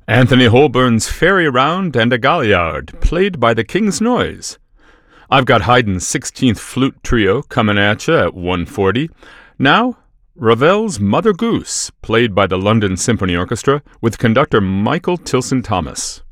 Anthony Holborn's Fairy Round and a Galliard, played by the King's Noise. I've got Haydn's 16th Flute Trio coming at you at 1:40. Now, Ravel's Mother Goose, played by the London Symphony Orchestra, with conductor Michael Tilson Thomas.